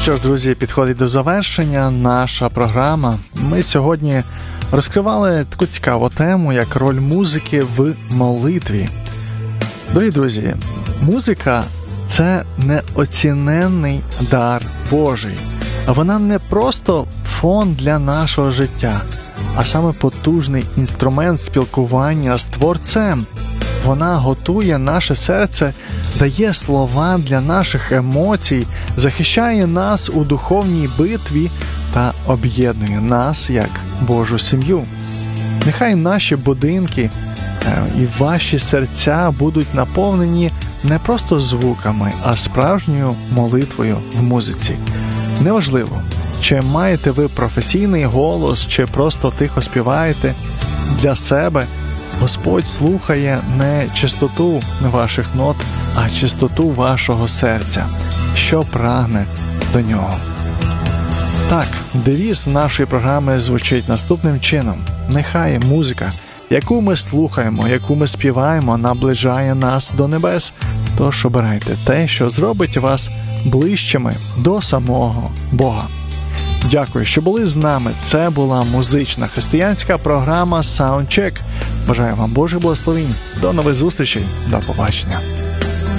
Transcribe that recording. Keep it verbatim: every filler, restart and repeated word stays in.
Що ж, друзі, підходить до завершення наша програма. Ми сьогодні розкривали таку цікаву тему, як роль музики в молитві. Дорогі друзі, музика – це неоціненний дар Божий. Вона не просто фон для нашого життя, а саме потужний інструмент спілкування з Творцем. Вона готує наше серце, дає слова для наших емоцій, захищає нас у духовній битві та об'єднує нас як Божу сім'ю. Нехай наші будинки і ваші серця будуть наповнені не просто звуками, а справжньою молитвою в музиці. Неважливо, чи маєте ви професійний голос, чи просто тихо співаєте для себе, Господь слухає не чистоту ваших нот, а чистоту вашого серця, що прагне до нього. Так, девіз нашої програми звучить наступним чином. Нехай музика, яку ми слухаємо, яку ми співаємо, наближає нас до небес. Тож обирайте те, що зробить вас ближчими до самого Бога. Дякую, що були з нами. Це була музична християнська програма Soundcheck. Бажаю вам Божих благословень. До нових зустрічей. До побачення.